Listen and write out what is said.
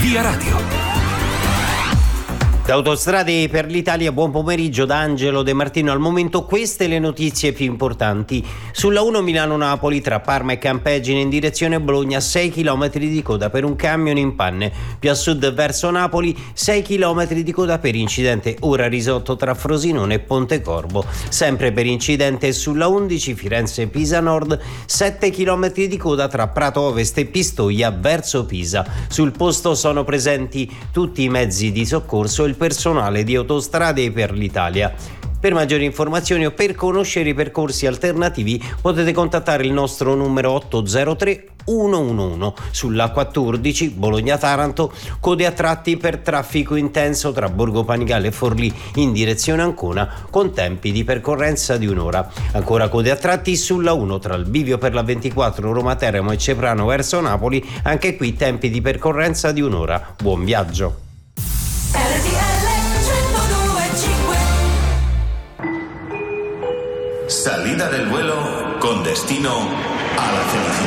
Via Radio. Da Autostrade per l'Italia, buon pomeriggio da Angelo De Martino. Al momento queste le notizie più importanti. Sulla 1 Milano-Napoli tra Parma e Campegine in direzione Bologna 6 km di coda per un camion in panne. Più a sud verso Napoli 6 km di coda per incidente ora risolto tra Frosinone e Pontecorvo. Sempre per incidente sulla 11 Firenze-Pisa Nord 7 km di coda tra Prato Ovest e Pistoia verso Pisa. Sul posto sono presenti tutti i mezzi di soccorso e il personale di Autostrade per l'Italia. Per maggiori informazioni o per conoscere i percorsi alternativi potete contattare il nostro numero 803 111 sulla 14 Bologna-Taranto, code a tratti per traffico intenso tra Borgo Panigale e Forlì in direzione Ancona con tempi di percorrenza di un'ora. Ancora code a tratti sulla 1 tra il bivio per la 24 Roma Teramo e Ceprano verso Napoli, anche qui tempi di percorrenza di un'ora. Buon viaggio. Salida del vuelo con destino a la felicidad.